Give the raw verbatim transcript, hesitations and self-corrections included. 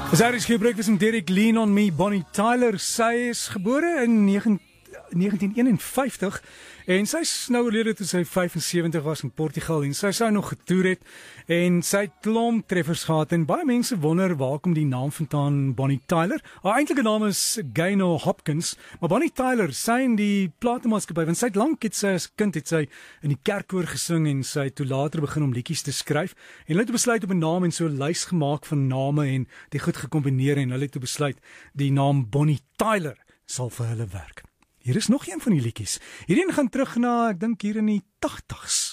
Sy is gebruik is met Derek Lean on Me, Bonnie Tyler. Sy is gebore in negentien eenenvyftig en sy is nou oorlede toe sy vyfensewentig was in Portugal en sy sou nog getoer het en sy het klomp treffers gehad en baie mense wonder waar kom die naam vandaan Bonnie Tyler. Haar eintlike naam is Gaynor Hopkins, maar Bonnie Tyler sy in die platemaatskappy, want sy het lank het sy as kind het sy in die kerkkoor gesing en sy het toe later begin om liedjies te skryf en hulle het besluit op 'n naam en so 'n lys gemaak van name en dit goed gekombineer en hulle het toe besluit die naam Bonnie Tyler sal vir hulle werk. Hier is nog een van die liedjies. Hierdie gaan terug na, ek dink hier in die tagtigs.